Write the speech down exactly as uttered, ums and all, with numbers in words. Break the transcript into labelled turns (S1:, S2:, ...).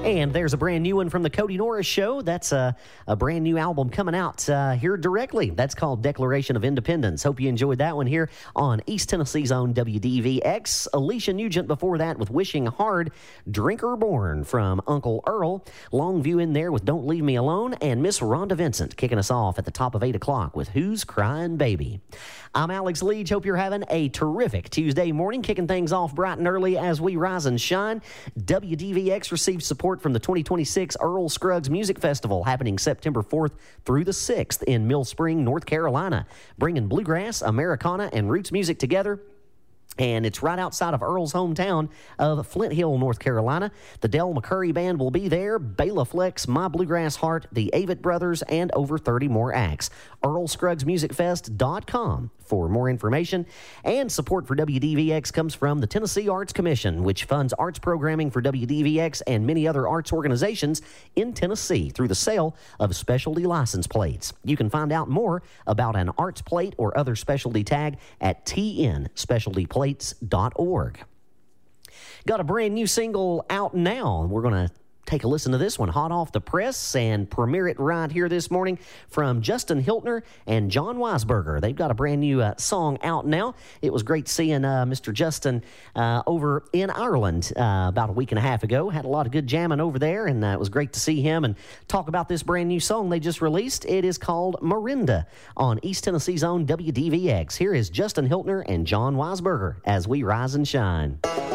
S1: And there's a brand new one from the Cody Norris Show. That's a, a brand new album coming out uh, here directly. That's called Declaration of Independence. Hope you enjoyed that one here on East Tennessee's own W D V X. Alicia Nugent before that with Wishing Hard. Drinker Born from Uncle Earl. Longview in there with Don't Leave Me Alone. And Miss Rhonda Vincent kicking us off at the top of eight o'clock with Who's Crying Baby. I'm Alex Leach. Hope you're having a terrific Tuesday morning, kicking things off bright and early as we rise and shine. W D V X receives support from the twenty twenty-six Earl Scruggs Music Festival happening September fourth through the sixth in Mill Spring, North Carolina, bringing bluegrass, Americana, and roots music together. And it's right outside of Earl's hometown of Flint Hill, North Carolina. The Del McCurry Band will be there, Bela Flex, My Bluegrass Heart, the Avett Brothers, and over thirty more acts. Earl Scruggs Music Fest dot com for more information. And support for W D V X comes from the Tennessee Arts Commission, which funds arts programming for W D V X and many other arts organizations in Tennessee through the sale of specialty license plates. You can find out more about an arts plate or other specialty tag at T N specialty plates dot org. Got a brand new single out now. We're going to take a listen to this one hot off the press and premiere it right here this morning from Justin Hiltner and John Weisberger. They've got a brand new uh, song out now. It was great seeing uh, Mister Justin uh, over in Ireland uh, about a week and a half ago. Had a lot of good jamming over there, and uh, it was great to see him and talk about this brand new song they just released. It is called Marinda on East Tennessee's own W D V X. Here is Justin Hiltner and John Weisberger as we rise and shine.